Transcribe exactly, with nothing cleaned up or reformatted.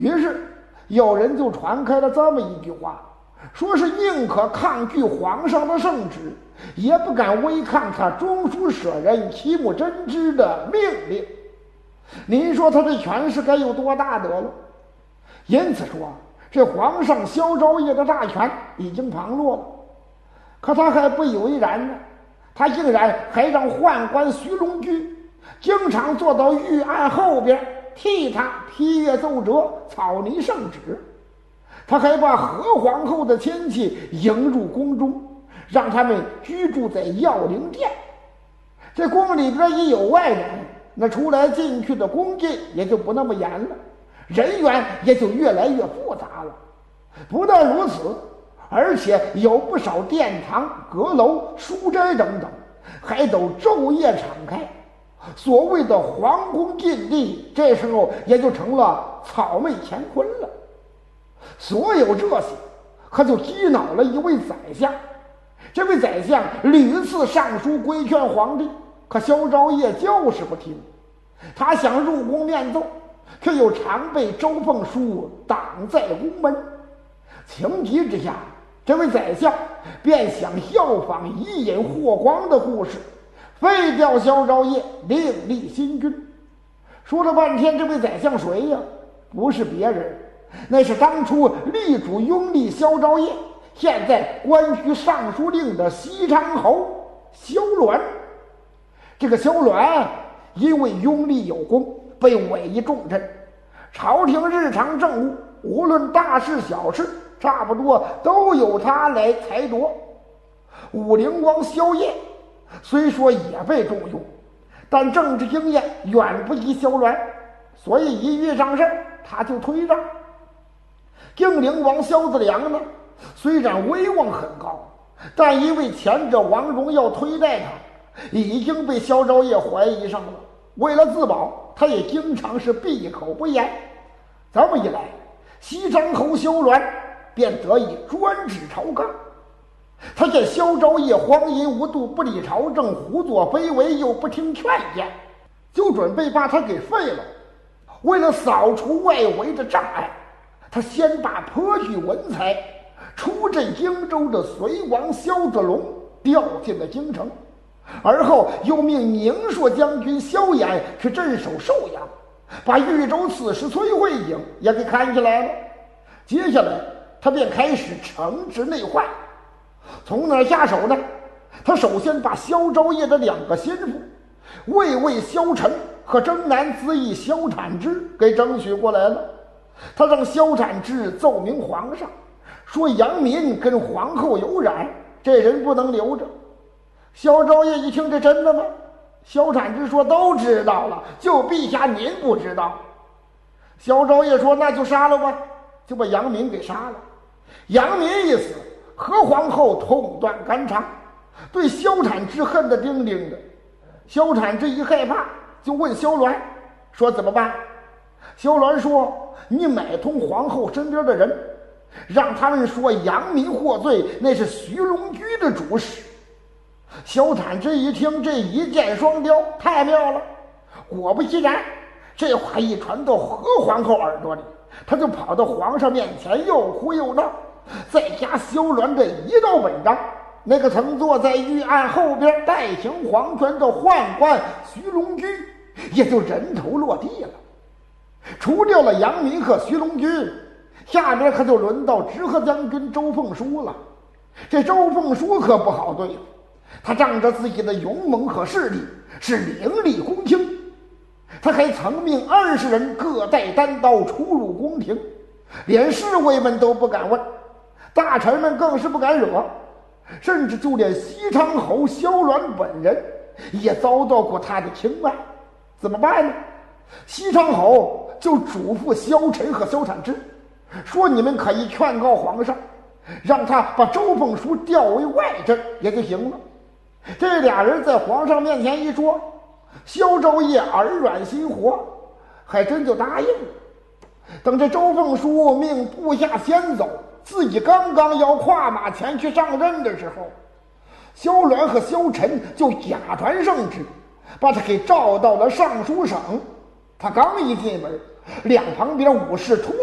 于是有人就传开了这么一句话，说是宁可抗拒皇上的圣旨，也不敢违抗他中书舍人齐木真之的命令。您说他这权势该有多大得了？因此说，这皇上萧昭业的大权已经旁落了。可他还不以为然呢，他竟然还让宦官徐龙驹经常坐到御案后边替他批阅奏折，草拟圣旨。他还把何皇后的亲戚迎入宫中，让他们居住在耀灵殿。这宫里边一有外人，那出来进去的宫禁也就不那么严了，人员也就越来越复杂了。不但如此，而且有不少殿堂、阁楼、书斋等等，还都昼夜敞开。所谓的皇宫禁地，这时候也就成了草昧乾坤了。所有这些可就激恼了一位宰相。这位宰相屡次上书规劝皇帝，可萧昭业就是不听。他想入宫面奏，却又常被周凤书挡在宫门。情急之下，这位宰相便想效仿伊尹霍光的故事，废掉萧昭业，另立新君。说了半天，这位宰相谁呀？不是别人，那是当初力主拥立萧昭业，现在官居尚书令的西昌侯萧鸾。这个萧鸾因为拥立有功，被委以重任，朝廷日常政务无论大事小事，差不多都由他来裁夺。武陵王萧邺虽说也被重用，但政治经验远不及萧鸾，所以一遇上事他就推让。晋陵王萧子良呢，虽然威望很高，但因为前者王荣要推戴他，已经被萧昭业怀疑上了。为了自保，他也经常是闭口不言。这么一来，西昌侯萧鸾便得以专指朝纲。他见萧昭业荒淫无度，不理朝政，胡作非为，又不听劝谏，就准备把他给废了。为了扫除外围的障碍，他先把颇具文才、出镇荆州的隋王萧子龙调进了京城，而后又命宁朔将军萧衍去镇守寿阳，把豫州刺史崔慧颖也给看起来了。接下来他便开始惩治内患。从哪儿下手呢？他首先把萧昭业的两个心腹魏魏萧晨和征南子义萧产之给争取过来了。他让萧产之奏明皇上，说杨民跟皇后有染，这人不能留着。萧昭业一听，这真的吗？萧产之说都知道了，就陛下您不知道。萧昭业说那就杀了吧，就把杨民给杀了。杨民一死，何皇后痛断肝肠，对萧产之恨得叮叮的。萧产之一害怕，就问萧鸾说怎么办？萧鸾说你买通皇后身边的人，让他们说杨民获罪，那是徐龙驹的主使。萧产之一听，这一箭双雕，太妙了。果不其然，这话一传到何皇后耳朵里，他就跑到皇上面前又哭又闹。再加萧鸾这一道文章，那个曾坐在御案后边代行皇权的宦官徐龙驹也就人头落地了。除掉了杨民和徐龙驹，下面可就轮到直河将军周凤书了。这周凤书可不好对付，他仗着自己的勇猛和势力，是凌厉公卿。他还曾命二十人各带单刀出入宫廷，连侍卫们都不敢问，大臣们更是不敢惹，甚至就连西昌侯萧鸾本人也遭到过他的青睐。怎么办呢？西昌侯就嘱咐萧晨和萧产之说，你们可以劝告皇上，让他把周凤书调为外镇也就行了。这俩人在皇上面前一说，萧昭业耳软心活，还真就答应了。等这周凤书命部下先走，自己刚刚要跨马前去上任的时候，萧鸾和萧晨就假传圣旨，把他给召到了尚书省。他刚一进门，两旁边武士突